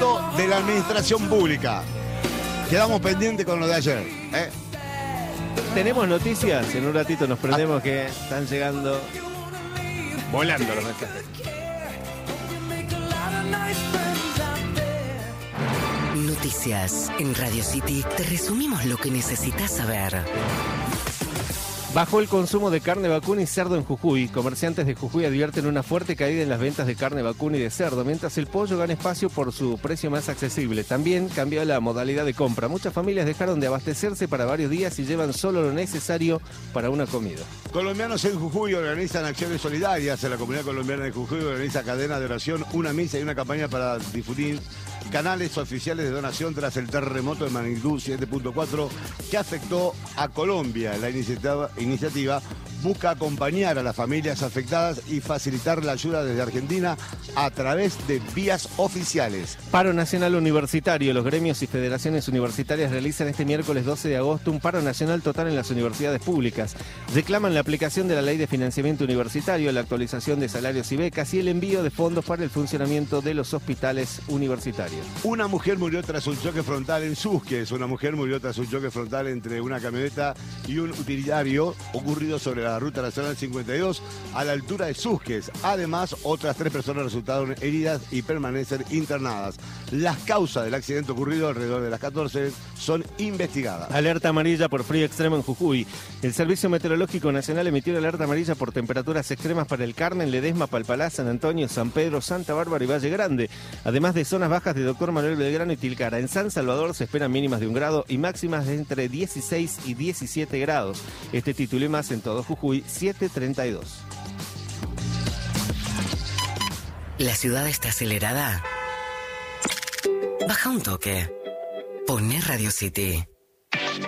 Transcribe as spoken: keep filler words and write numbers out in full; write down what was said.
mundo de la administración pública. Quedamos pendientes con lo de ayer, ¿eh? Tenemos noticias, en un ratito nos prendemos que están llegando volando los mensajes. Noticias en Radio City. Te resumimos lo que necesitas saber. Bajó el consumo de carne vacuna y cerdo en Jujuy. Comerciantes de Jujuy advierten una fuerte caída en las ventas de carne vacuna y de cerdo, mientras el pollo gana espacio por su precio más accesible. También cambió la modalidad de compra. Muchas familias dejaron de abastecerse para varios días y llevan solo lo necesario para una comida. Colombianos en Jujuy organizan acciones solidarias. La comunidad colombiana de Jujuy organiza cadena de oración, una misa y una campaña para difundir canales oficiales de donación tras el terremoto de magnitud siete punto cuatro que afectó a Colombia. La iniciativa, iniciativa busca acompañar a las familias afectadas y facilitar la ayuda desde Argentina a través de vías oficiales. Paro nacional universitario. Los gremios y federaciones universitarias realizan este miércoles doce de agosto un paro nacional total en las universidades públicas. Reclaman la aplicación de la ley de financiamiento universitario, la actualización de salarios y becas y el envío de fondos para el funcionamiento de los hospitales universitarios. Una mujer murió tras un choque frontal en Susques. Una mujer murió tras un choque frontal entre una camioneta y un utilitario ocurrido sobre la ruta nacional cincuenta y dos a la altura de Susques. Además, otras tres personas resultaron heridas y permanecen internadas. Las causas del accidente ocurrido alrededor de las catorce son investigadas. Alerta amarilla por frío extremo en Jujuy. El Servicio Meteorológico Nacional emitió la alerta amarilla por temperaturas extremas para el Carmen, Ledesma, Palpalá, San Antonio, San Pedro, Santa Bárbara y Valle Grande, además de zonas bajas de Doctor Manuel Belgrano y Tilcara. En San Salvador se esperan mínimas de un grado y máximas de entre dieciséis y diecisiete grados. Este título y más en todo Jujuy, siete treinta y dos. ¿La ciudad está acelerada? Baja un toque. Poné Radio City.